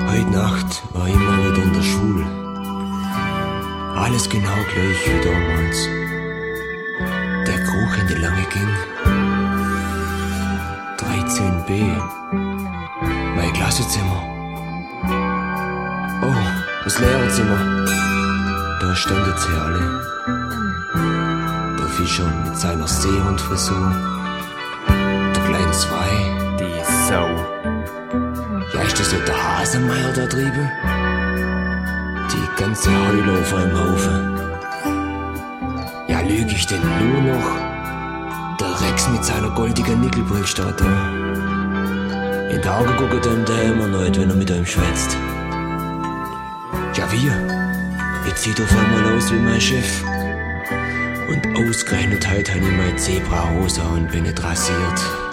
Heute Nacht war ich mal wieder in der Schule. Alles genau gleich wie damals. Der Geruch in die lange Gang. 13b. Mein Klassenzimmer. Oh, das Lehrerzimmer. Da standen sie alle. Der Fischer mit seiner Seehundfrisur. Der kleine Zwei. Die Sau. Ja, ist das nicht der Haselmeier da drüben? Die ganze Heule auf einem Haufen. Ja, lüg ich denn nur noch? Der Rex mit seiner goldigen Nickelbrick steht da. In die Augen guckt ihm der immer noch, wenn er mit ihm schwätzt. Ja, jetzt sieht er auf einmal aus wie mein Chef. Und ausgerechnet heute habe ich mein Zebrahose und bin nicht rasiert.